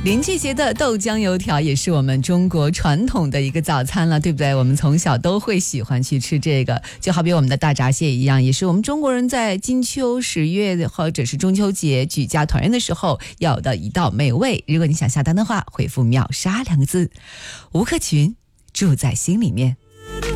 连季节的豆浆油条也是我们中国传统的一个早餐了，对不对？我们从小都会喜欢去吃这个，就好比我们的大闸蟹一样，也是我们中国人在金秋10月或者是中秋节举家团圆的时候要有的一道美味。如果你想下单的话，回复秒杀2个字，吴克群住在心里面。